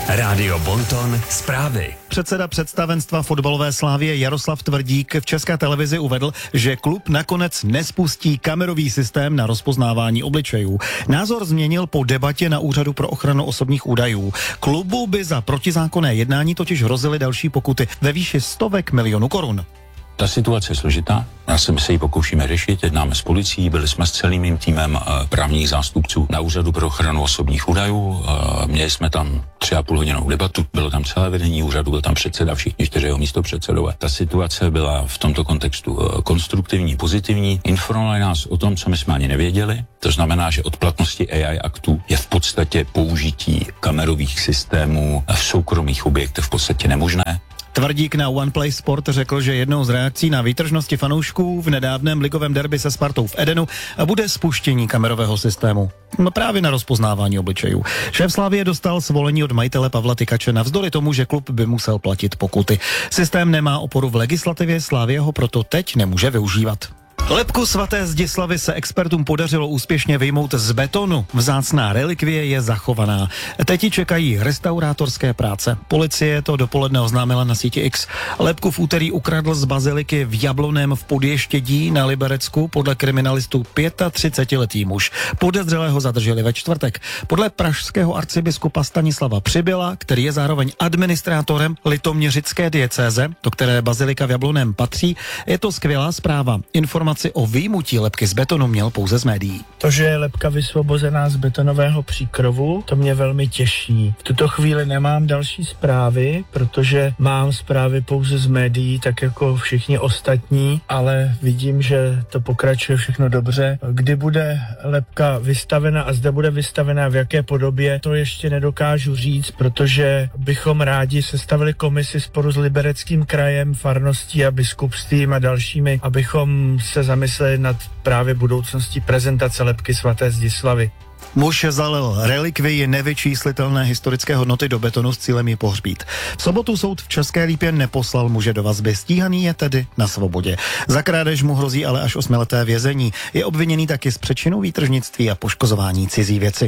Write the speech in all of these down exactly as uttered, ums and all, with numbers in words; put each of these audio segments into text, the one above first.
Rádio Bonton zprávy. Předseda představenstva fotbalové Slavie Jaroslav Tvrdík v České televizi uvedl, že klub nakonec nespustí kamerový systém na rozpoznávání obličejů. Názor změnil po debatě na Úřadu pro ochranu osobních údajů. Klubu by za protizákonné jednání totiž hrozily další pokuty ve výši stovek milionů korun. Ta situace je složitá, já se se ji pokoušíme řešit, jednáme s policií, byli jsme s celým mým týmem právních zástupců na Úřadu pro ochranu osobních údajů, měli jsme tam tři a půl hodinovou debatu, bylo tam celé vedení úřadu, byl tam předseda, všichni čtyři jeho místopředsedové. Ta situace byla v tomto kontextu konstruktivní, pozitivní, informovali nás o tom, co my jsme ani nevěděli, to znamená, že od platnosti A I aktu je v podstatě použití kamerových systémů v soukromých objektech v podstatě nemožné. Tvrdík na OnePlay Sport řekl, že jednou z reakcí na výtržnosti fanoušků v nedávném ligovém derby se Spartou v Edenu bude spuštění kamerového systému. Právě na rozpoznávání obličejů. Šéf Slavie dostal svolení od majitele Pavla Tykače navzdory tomu, že klub by musel platit pokuty. Systém nemá oporu v legislativě, Slavie ho proto teď nemůže využívat. Lebku svaté Zdislavy se expertům podařilo úspěšně vyjmout z betonu. Vzácná relikvie je zachovaná. Teď ji čekají restaurátorské práce. Policie to dopoledne oznámila na síti X. Lebku v úterý ukradl z baziliky v Jabloném v Podještědí na Liberecku podle kriminalistů třicetiletý muž. Podezřelého zadrželi ve čtvrtek. Podle pražského arcibiskupa Stanislava Přibyla, který je zároveň administrátorem litoměřické diecéze, do které bazilika v Jabloném patří, je to skvělá zpráva. Informace o vyjmutí lebky z betonu měl pouze z médií. To, že je lebka vysvobozená z betonového příkrovu, to mě velmi těší. V tuto chvíli nemám další zprávy, protože mám zprávy pouze z médií, tak jako všichni ostatní, ale vidím, že to pokračuje všechno dobře. Kdy bude lebka vystavena a zde bude vystavena v jaké podobě, to ještě nedokážu říct, protože bychom rádi sestavili komisi sporu s Libereckým krajem, farností a biskupstvím a dalšími, abychom se zamysleli nad právě budoucností prezentace lebky svaté Zdislavy. Muž zalil relikvii nevyčíslitelné historické hodnoty do betonu s cílem ji pohřbít. V sobotu soud v České Lípě neposlal muže do vazby, stíhaný je tedy na svobodě. Za krádež mu hrozí ale až osmileté vězení. Je obviněný taky z přečinu výtržnictví a poškozování cizí věci.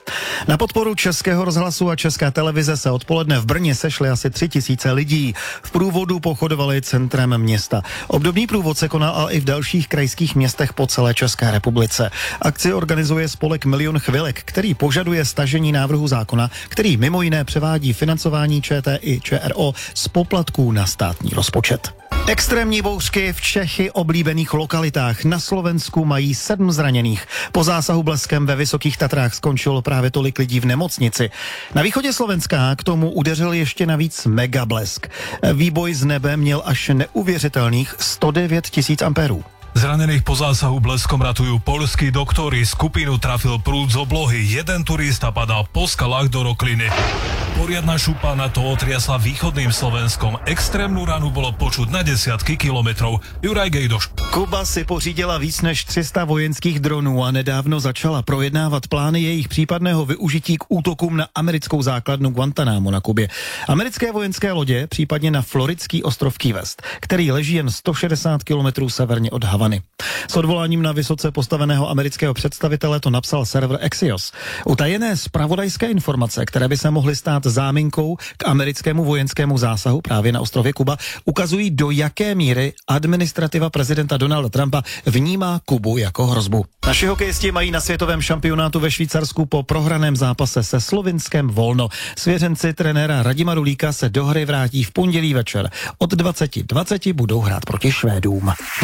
Na podporu Českého rozhlasu a České televize se odpoledne v Brně sešly asi tři tisíce lidí. V průvodu pochodovali centrem města. Obdobný průvod se konal ale i v dalších krajských městech po celé České republice. Akci organizuje spolek Milion chvilek, který požaduje stažení návrhu zákona, který mimo jiné převádí financování ČT i ČRO z poplatků na státní rozpočet. Extrémní bouřky v Čechy oblíbených lokalitách. Na Slovensku mají sedm zraněných. Po zásahu bleskem ve Vysokých Tatrách skončilo právě tolik lidí v nemocnici. Na východě Slovenska k tomu udeřil ještě navíc megablesk. Výboj z nebe měl až neuvěřitelných sto devět tisíc ampérů. Zranených po zásahu bleskom ratujú poľskí doktori. Skupinu trafil prúd z oblohy. Jeden turista padal po skalách do rokliny. Poriadna šupa na to otriasla východným Slovenskom. Extrémnu ranu bolo počuť na desiatky kilometrov. Juraj Gejdoš. Kuba si pořídila víc než tři sta vojenských dronů a nedávno začala projednávat plány jejich případného využití k útokům na americkou základnu Guantanamo na Kubě. Americké vojenské lodě, případně na floridský ostrov Key West, který leží jen sto šedesát kilometrů severně od Havany. S odvoláním na vysoce postaveného amerického představitele to napsal server Axios. Utajené zpravodajské informace, které by se mohly stát záminkou k americkému vojenskému zásahu právě na ostrově Kuba, ukazují, do jaké míry administrativa prezidenta Donalda Trumpa vnímá Kubu jako hrozbu. Naši hokejisti mají na světovém šampionátu ve Švýcarsku po prohraném zápase se Slovinskem volno. Svěřenci trenéra Radima Rulíka se do hry vrátí v pondělí večer. Od dvacet dvacet budou hrát proti Švédům.